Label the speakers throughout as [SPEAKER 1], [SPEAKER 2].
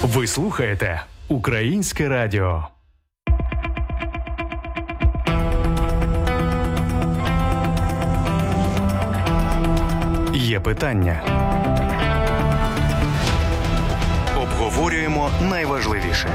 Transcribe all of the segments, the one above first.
[SPEAKER 1] Ви слухаєте Українське радіо. Є питання. Обговорюємо найважливіше.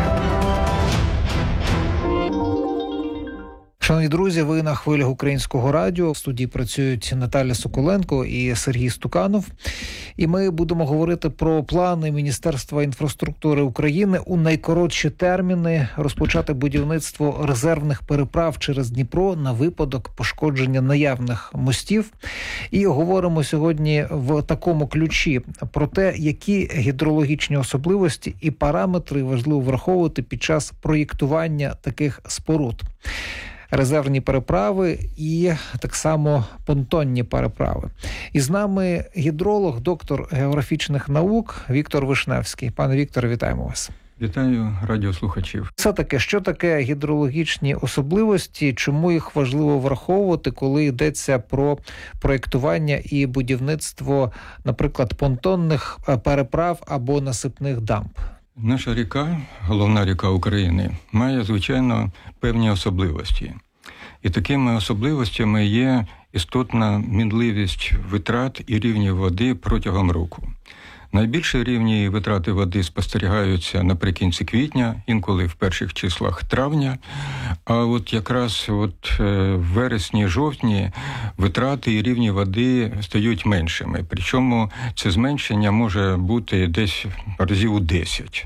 [SPEAKER 2] Шановні друзі, ви на хвилях Українського радіо. В студії працюють Наталя Соколенко і Сергій Стуканов. І ми будемо говорити про плани Міністерства інфраструктури України у найкоротші терміни розпочати будівництво резервних переправ через Дніпро на випадок пошкодження наявних мостів. І говоримо сьогодні в такому ключі про те, які гідрологічні особливості і параметри важливо враховувати під час проєктування таких споруд. Резервні переправи і так само понтонні переправи. І з нами гідролог, доктор географічних наук Віктор Вишневський. Пане Вікторе, вітаємо вас.
[SPEAKER 3] Вітаю радіослухачів.
[SPEAKER 2] Все-таки, що таке гідрологічні особливості, чому їх важливо враховувати, коли йдеться про проєктування і будівництво, наприклад, понтонних переправ або насипних дамб?
[SPEAKER 3] Наша ріка, головна ріка України, має, звичайно, певні особливості. І такими особливостями є істотна мінливість витрат і рівнів води протягом року. Найбільші рівні витрати води спостерігаються наприкінці квітня, інколи в перших числах травня, а от якраз в вересні-жовтні витрати і рівні води стають меншими. Причому це зменшення може бути десь разів у 10.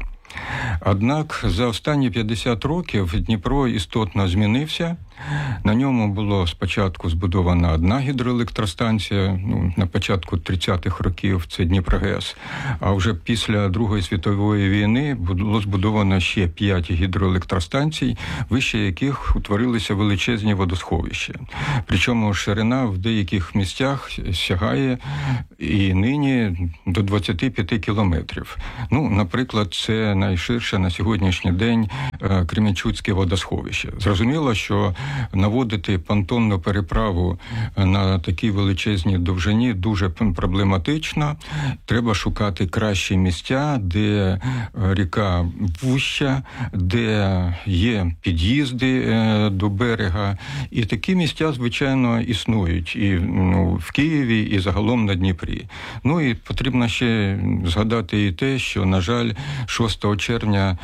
[SPEAKER 3] Однак за останні 50 років Дніпро істотно змінився. На ньому було спочатку збудована одна гідроелектростанція, на початку 30-х років це Дніпрогес, а вже після Другої світової війни було збудовано ще 5 гідроелектростанцій, вище яких утворилися величезні водосховища. Причому ширина в деяких місцях сягає і нині до 25 кілометрів. Наприклад, це найширше на сьогоднішній день Кременчуцьке водосховище. Зрозуміло, що наводити понтонну переправу на такій величезній довжині дуже проблематично. Треба шукати кращі місця, де ріка вуща, де є під'їзди до берега. І такі місця, звичайно, існують і в Києві, і загалом на Дніпрі. І потрібно ще згадати і те, що, на жаль, 6 червня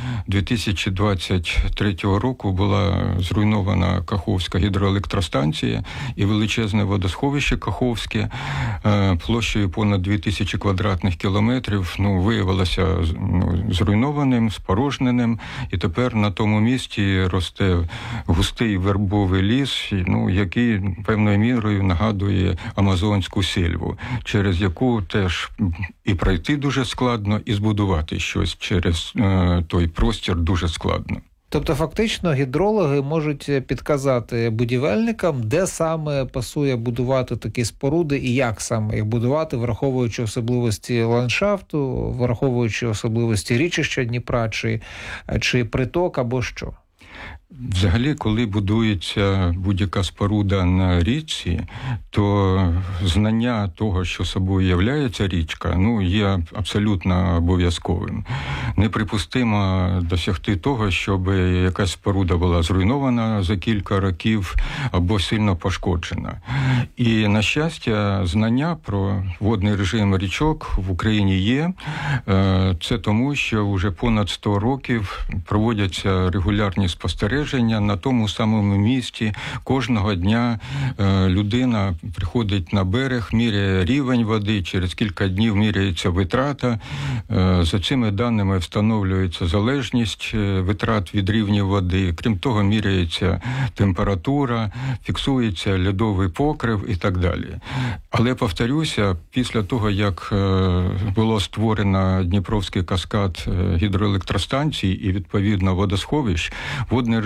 [SPEAKER 3] 2023 року була зруйнована Каховська гідроелектростанція і величезне водосховище Каховське площею понад 2000 квадратних кілометрів виявилося зруйнованим, спорожненим, і тепер на тому місці росте густий вербовий ліс, який певною мірою нагадує амазонську сельву, через яку теж і пройти дуже складно, і збудувати щось через той простір дуже складно.
[SPEAKER 2] Тобто, фактично, гідрологи можуть підказати будівельникам, де саме пасує будувати такі споруди і як саме їх будувати, враховуючи особливості ландшафту, враховуючи особливості річища Дніпра, чи приток або що.
[SPEAKER 3] Взагалі, коли будується будь-яка споруда на річці, то знання того, що собою являється річка, є абсолютно обов'язковим. Неприпустимо досягти того, щоб якась споруда була зруйнована за кілька років або сильно пошкоджена. І, на щастя, знання про водний режим річок в Україні є. Це тому, що вже понад 100 років проводяться регулярні спостереження на тому самому місці. Кожного дня людина приходить на берег, міряє рівень води, через кілька днів міряється витрата. За цими даними встановлюється залежність витрат від рівня води. Крім того, міряється температура, фіксується льодовий покрив і так далі. Але, повторюся, після того, як було створено Дніпровський каскад гідроелектростанцій і, відповідно, водосховищ, водний режим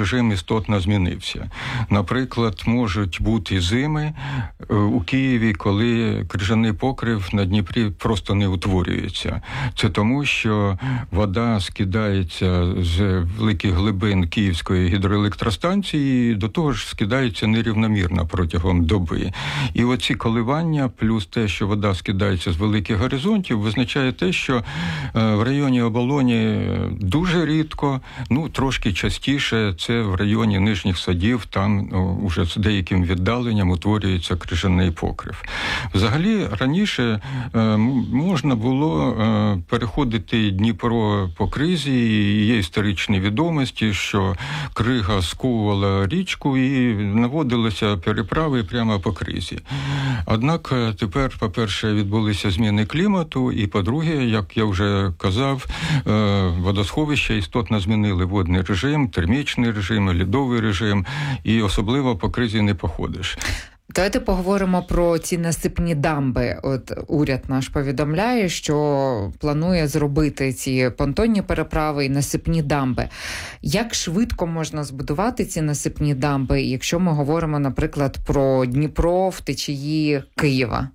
[SPEAKER 3] режим істотно змінився. Наприклад, можуть бути зими у Києві, коли крижаний покрив на Дніпрі просто не утворюється. Це тому, що вода скидається з великих глибин Київської гідроелектростанції, до того ж скидається нерівномірно протягом доби. І оці коливання, плюс те, що вода скидається з великих горизонтів, визначає те, що в районі Оболоні дуже рідко, трошки частіше, це в районі Нижніх Садів, там уже з деяким віддаленням утворюється крижаний покрив. Взагалі, раніше можна було переходити Дніпро по кризі, і є історичні відомості, що крига сковувала річку і наводилися переправи прямо по кризі. Однак тепер, по-перше, відбулися зміни клімату, і по-друге, як я вже казав, водосховища істотно змінили водний режим, термічний режим, льодовий режим, і особливо по кризі не походиш.
[SPEAKER 4] Давайте поговоримо про ці насипні дамби. От уряд наш повідомляє, що планує зробити ці понтонні переправи і насипні дамби. Як швидко можна збудувати ці насипні дамби, якщо ми говоримо, наприклад, про Дніпро в течії Києва?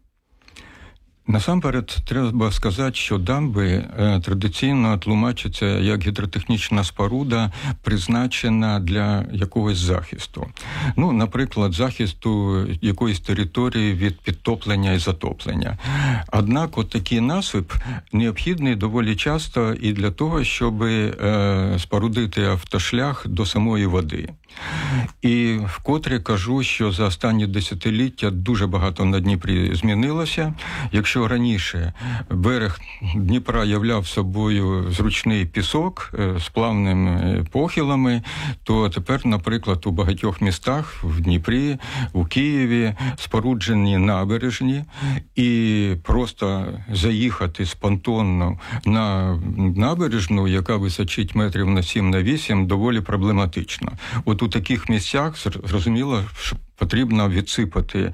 [SPEAKER 3] Насамперед, треба сказати, що дамби традиційно тлумачаться як гідротехнічна споруда, призначена для якогось захисту. Наприклад, захисту якоїсь території від підтоплення і затоплення. Однак, такий насип необхідний доволі часто і для того, щоб спорудити автошлях до самої води. І вкотре кажу, що за останні десятиліття дуже багато на Дніпрі змінилося. Якщо раніше берег Дніпра являв собою зручний пісок з плавними похилами, то тепер, наприклад, у багатьох містах в Дніпрі, у Києві споруджені набережні, і просто заїхати з понтону на набережну, яка височить метрів на 7-8, доволі проблематично. От у таких місцях, зрозуміло, що потрібно відсипати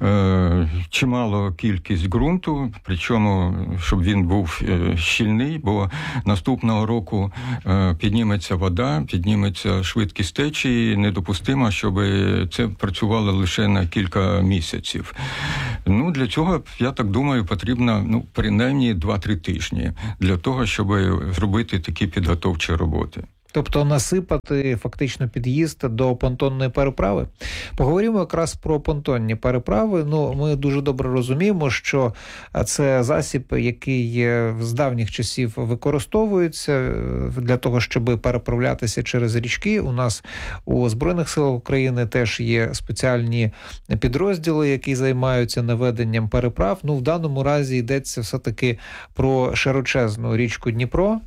[SPEAKER 3] чимало кількість ґрунту, причому, щоб він був щільний, бо наступного року підніметься вода, підніметься швидкість течії, недопустимо, щоб це працювало лише на кілька місяців. Для цього, я так думаю, потрібно принаймні 2-3 тижні для того, щоб зробити такі підготовчі роботи.
[SPEAKER 2] Тобто насипати фактично під'їзд до понтонної переправи. Поговоримо якраз про понтонні переправи. Ми дуже добре розуміємо, що це засіб, який з давніх часів використовується для того, щоб переправлятися через річки. У нас у Збройних силах України теж є спеціальні підрозділи, які займаються наведенням переправ. В даному разі йдеться все-таки про широчезну річку Дніпро.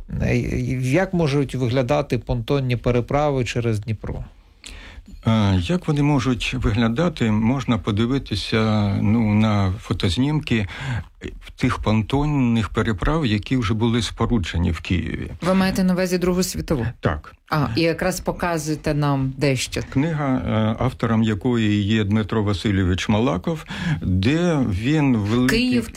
[SPEAKER 2] Як можуть виглядати понтонні переправи через Дніпро?
[SPEAKER 3] Як вони можуть виглядати, можна подивитися на фотознімки тих понтонних переправ, які вже були споруджені в Києві.
[SPEAKER 4] Ви маєте на увазі Другу світову?
[SPEAKER 3] Так.
[SPEAKER 4] І якраз показуєте нам дещо.
[SPEAKER 3] Книга, автором якої є Дмитро Васильович Малаков, де він
[SPEAKER 4] Київ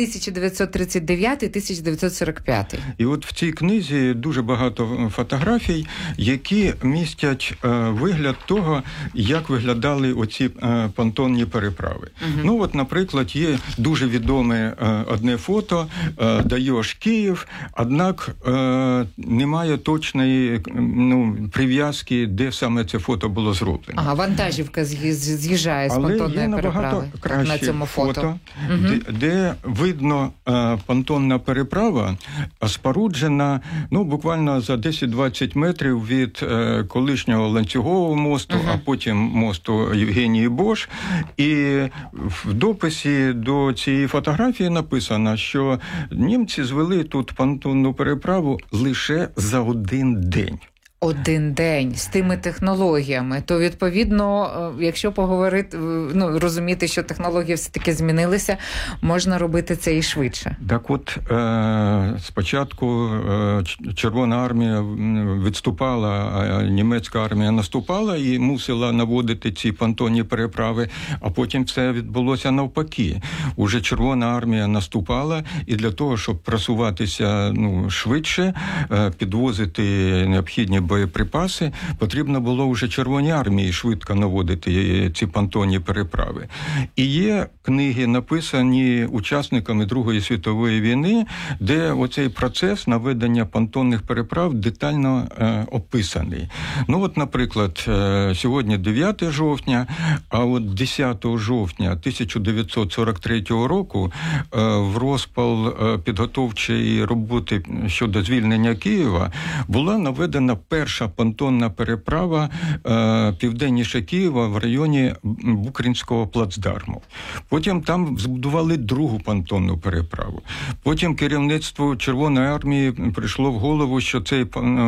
[SPEAKER 4] 1939-1945.
[SPEAKER 3] І от в цій книзі дуже багато фотографій, які містять вигляд того, як виглядали оці понтонні переправи.
[SPEAKER 4] Угу.
[SPEAKER 3] Наприклад, є дуже відоме одне фото, даєш Київ, однак немає точної прив'язки, де саме це фото було зроблено.
[SPEAKER 4] Вантажівка з'їжджає з понтонної переправи на цьому фото.
[SPEAKER 3] Де видно понтонна переправа споруджена буквально за 10-20 метрів від колишнього ланцюгового мосту, а потім мосту Євгенії Бош. І в дописі до цієї фотографії написано, що німці звели тут понтонну переправу лише за один день.
[SPEAKER 4] Один день з тими технологіями, то, відповідно, якщо поговорити, розуміти, що технології все-таки змінилися, можна робити це і швидше.
[SPEAKER 3] Так от, спочатку Червона армія відступала, а німецька армія наступала і мусила наводити ці понтонні переправи, а потім це відбулося навпаки. Уже Червона армія наступала, і для того, щоб просуватися швидше, підвозити необхідні боєприпаси, потрібно було вже Червоній армії швидко наводити ці понтонні переправи. І є книги, написані учасниками Другої світової війни, де оцей процес наведення понтонних переправ детально описаний. Наприклад, сьогодні 9 жовтня, а от 10 жовтня 1943 року в розпал підготовчої роботи щодо звільнення Києва була наведена перша понтонна переправа південніше Києва в районі Букринського плацдарму. Потім там збудували другу понтонну переправу. Потім керівництво Червоної армії прийшло в голову, що цей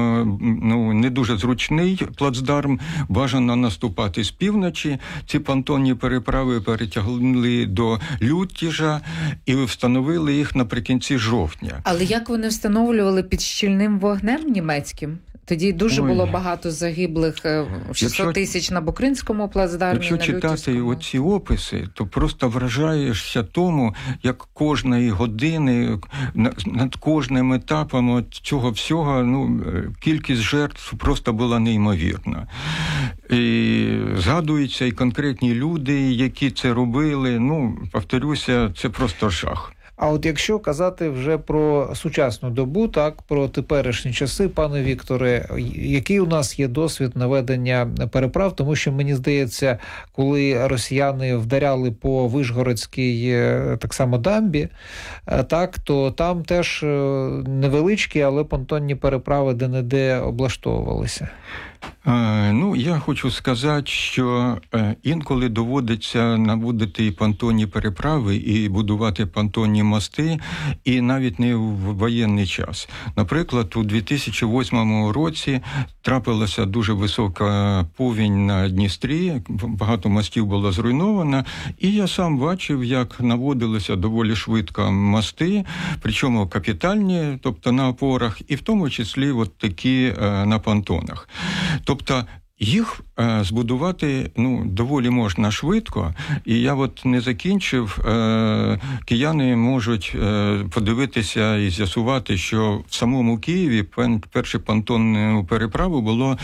[SPEAKER 3] не дуже зручний плацдарм, бажано наступати з півночі. Ці понтонні переправи перетягли до Люттіжа і встановили їх наприкінці жовтня.
[SPEAKER 4] Але як вони встановлювали під щільним вогнем німецьким? Тоді дуже було багато загиблих, 600 тисяч на Букринському плацдармі,
[SPEAKER 3] якщо
[SPEAKER 4] на Люттівському.
[SPEAKER 3] Якщо читати оці описи, то просто вражаєшся тому, як кожної години, над кожним етапом цього всього, кількість жертв просто була неймовірна. І згадуються і конкретні люди, які це робили, повторюся, це просто жах.
[SPEAKER 2] А от якщо казати вже про сучасну добу, так, про теперішні часи, пане Вікторе, який у нас є досвід наведення переправ? Тому що, мені здається, коли росіяни вдаряли по Вишгородській, так само, дамбі, так, то там теж невеличкі, але понтонні переправи де-не-де облаштовувалися.
[SPEAKER 3] Я хочу сказати, що інколи доводиться наводити понтонні переправи і будувати понтонні мости, і навіть не в воєнний час. Наприклад, у 2008 році трапилася дуже висока повінь на Дністрі, багато мостів було зруйновано, і я сам бачив, як наводилися доволі швидко мости, причому капітальні, тобто на опорах, і в тому числі от такі на понтонах. Тобто їх збудувати доволі можна швидко, і я не закінчив. Кияни можуть подивитися і з'ясувати, що в самому Києві першу понтонну переправу було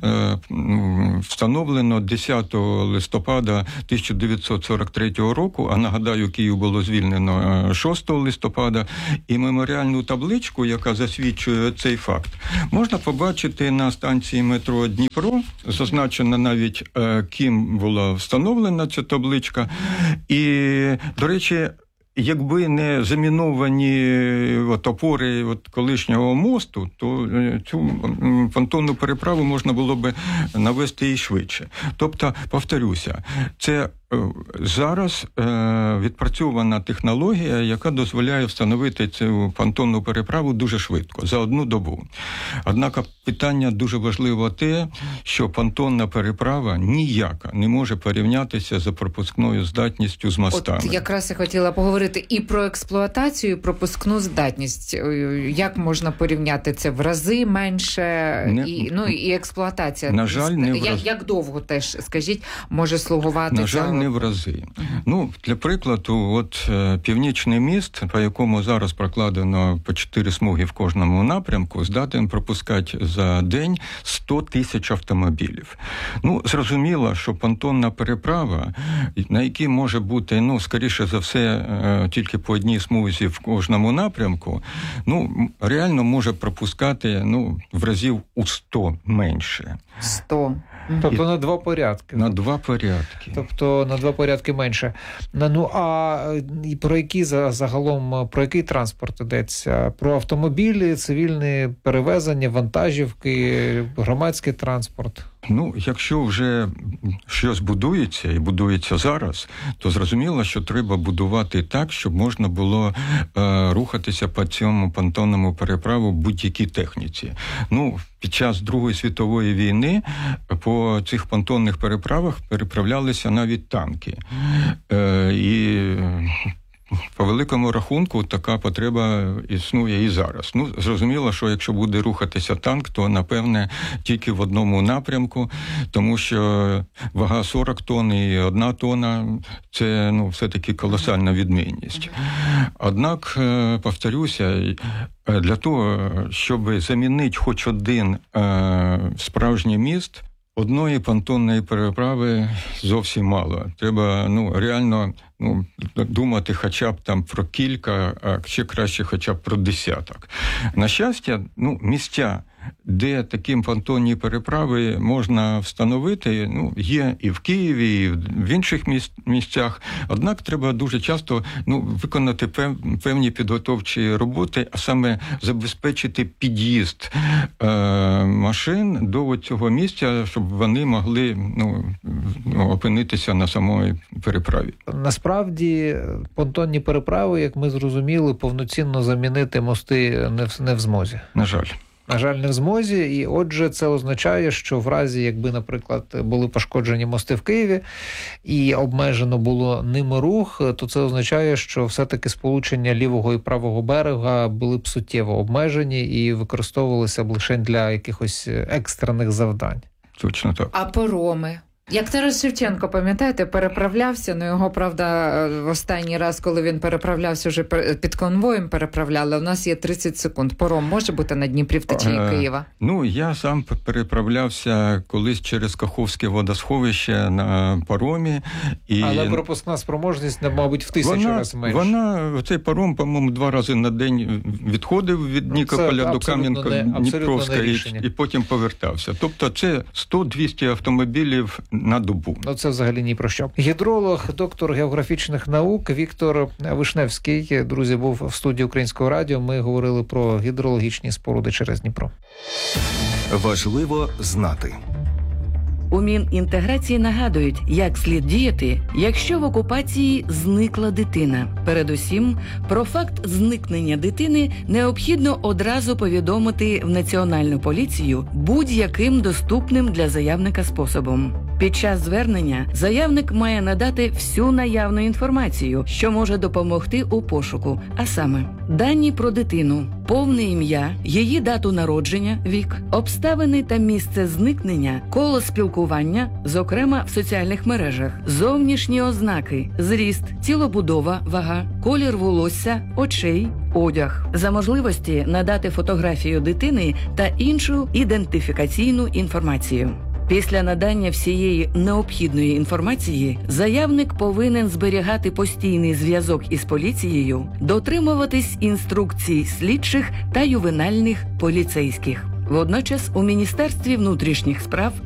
[SPEAKER 3] встановлено 10 листопада 1943 року, а нагадаю, Київ було звільнено 6 листопада, і меморіальну табличку, яка засвідчує цей факт, можна побачити на станції метро Дніпро, зазначено навіть, ким була встановлена ця табличка. І, до речі, якби не заміновані опори колишнього мосту, то цю понтонну переправу можна було би навести і швидше. Тобто, повторюся, це зараз відпрацьована технологія, яка дозволяє встановити цю понтонну переправу дуже швидко, за одну добу. Однак питання дуже важливо те, що понтонна переправа ніяка не може порівнятися за пропускною здатністю з мостами.
[SPEAKER 4] От якраз я хотіла поговорити і про експлуатацію, і пропускну здатність. Як можна порівняти це? В рази менше, і експлуатація.
[SPEAKER 3] На жаль, не в рази.
[SPEAKER 4] Як довго теж, скажіть, може слугувати?
[SPEAKER 3] На жаль, не в рази. Для прикладу, Північний міст, по якому зараз прокладено по 4 смуги в кожному напрямку, здатен пропускати за день 100 тисяч автомобілів. Зрозуміло, що понтонна переправа, на якій може бути, скоріше за все, тільки по одній смузі в кожному напрямку, реально може пропускати, в разів у 100 менше.
[SPEAKER 4] 100.
[SPEAKER 2] Тобто на 2 порядки.
[SPEAKER 3] На 2 порядки.
[SPEAKER 2] Тобто на 2 порядки менше. А про які загалом, про який транспорт йдеться? Про автомобілі, цивільне перевезення, вантажівки, громадський транспорт?
[SPEAKER 3] Якщо вже щось будується, і будується зараз, то зрозуміло, що треба будувати так, щоб можна було рухатися по цьому понтонному переправу будь-якій техніці. Під час Другої світової війни по цих понтонних переправах переправлялися навіть танки. І по великому рахунку така потреба існує і зараз. Зрозуміло, що якщо буде рухатися танк, то, напевне, тільки в одному напрямку, тому що вага 40 тонн і 1 тонна – це, все-таки колосальна відмінність. Однак, повторюся, для того, щоб замінити хоч один справжній міст, одної понтонної переправи зовсім мало. Треба, реально, думати хоча б там про кілька, а ще краще хоча б про десяток. На щастя, місця, де такі понтонні переправи можна встановити, є і в Києві, і в інших місцях. Однак треба дуже часто виконати певні підготовчі роботи, а саме забезпечити під'їзд машин до цього місця, щоб вони могли опинитися на самій переправі.
[SPEAKER 2] Насправді, понтонні переправи, як ми зрозуміли, повноцінно замінити мости не в змозі.
[SPEAKER 3] На жаль.
[SPEAKER 2] На жаль, не в змозі, і отже, це означає, що в разі, якби, наприклад, були пошкоджені мости в Києві і обмежено було ними рух, то це означає, що все-таки сполучення лівого і правого берега були б суттєво обмежені і використовувалися б лише для якихось екстрених завдань.
[SPEAKER 3] Точно так.
[SPEAKER 4] А пароми? Як Тарас Шевченко, пам'ятаєте, переправлявся, його, правда, в останній раз, коли він переправлявся, вже під конвоєм переправляли, у нас є 30 секунд. Паром може бути на Дніпрі в течії Києва?
[SPEAKER 3] Я сам переправлявся колись через Каховське водосховище на паромі.
[SPEAKER 2] Але пропускна спроможність, мабуть, в 1000 разів менше.
[SPEAKER 3] Цей паром, по-моєму, 2 рази на день відходив від Нікополя до Кам'янка-Дніпровська і потім повертався. Тобто це 100-200 автомобілів на добу.
[SPEAKER 2] Це взагалі ні про що. Гідролог, доктор географічних наук Віктор Вишневський, друзі, був в студії Українського радіо. Ми говорили про гідрологічні споруди через Дніпро.
[SPEAKER 5] Важливо знати.
[SPEAKER 6] У Мінінтеграції нагадують, як слід діяти, якщо в окупації зникла дитина. Передусім, про факт зникнення дитини необхідно одразу повідомити в Національну поліцію будь-яким доступним для заявника способом. Під час звернення заявник має надати всю наявну інформацію, що може допомогти у пошуку, а саме дані про дитину, повне ім'я, її дату народження, вік, обставини та місце зникнення, коло спілкування, зокрема в соціальних мережах, зовнішні ознаки, зріст, тілобудова, вага, колір волосся, очей, одяг. За можливості надати фотографію дитини та іншу ідентифікаційну інформацію. Після надання всієї необхідної інформації заявник повинен зберігати постійний зв'язок із поліцією, дотримуватись інструкцій слідчих та ювенальних поліцейських. Водночас у Міністерстві внутрішніх справ